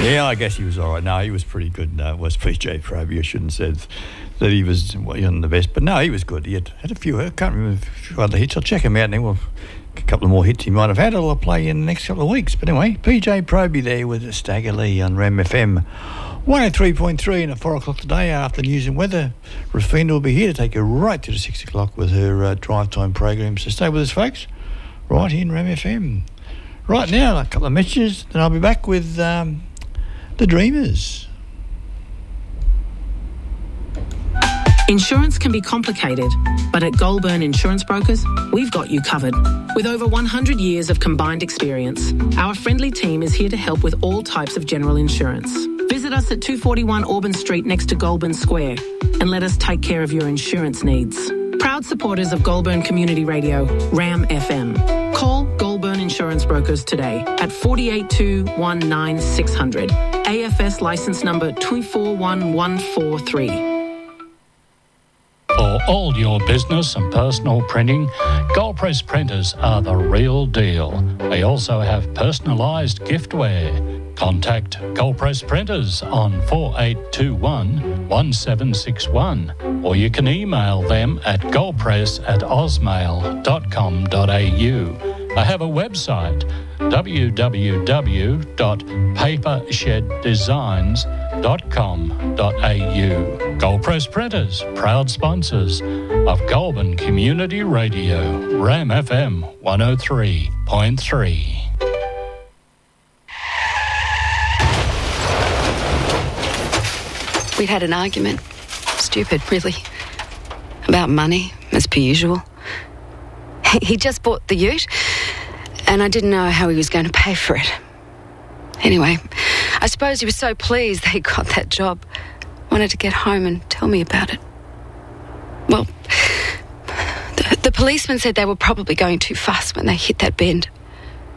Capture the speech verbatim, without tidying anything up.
Yeah, I guess he was all right. No, he was pretty good. No, it was P J Proby. I shouldn't have said that he was well, he wasn't the best. But no, he was good. He had, had a few, I can't remember a few other hits. I'll check him out now. Well, a couple of more hits he might have had. I'll play in the next couple of weeks. But anyway, P J Proby there with Stagger Lee on Ram F M. one oh three point three and at four o'clock today after news and weather. Rafina will be here to take you right to the six o'clock with her uh, drive time program. So stay with us, folks, right here in Ram F M. Right now, a couple of messages, then I'll be back with um, the Dreamers. Insurance can be complicated, but at Goulburn Insurance Brokers, we've got you covered. With over one hundred years of combined experience, our friendly team is here to help with all types of general insurance. Visit us at two forty-one Auburn Street next to Goulburn Square and let us take care of your insurance needs. Proud supporters of Goulburn Community Radio, Ram F M. Call Goulburn Insurance Brokers today at four eight two, one nine six hundred. A F S licence number two four one one four three. For all your business and personal printing, Gold Press printers are the real deal. They also have personalised giftware. Contact Gold Press Printers on four eight two one, one seven six one, or you can email them at goldpress at ausmail dot com dot a u. They have a website, w w w dot paper shed designs dot com dot a u. Gold Press Printers, proud sponsors of Goulburn Community Radio, Ram F M one oh three point three. We'd had an argument. Stupid, really. About money, as per usual. He just bought the ute, and I didn't know how he was going to pay for it. Anyway, I suppose he was so pleased that he got that job. Wanted to get home and tell me about it. Well, the, the policeman said they were probably going too fast when they hit that bend.